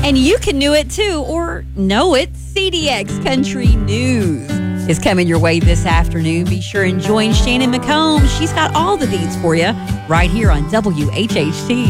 And you can know it too, or know it. CDX Country News is coming your way this afternoon. Be sure and join Shannon McComb. She's got all the deeds for you right here on WHHT.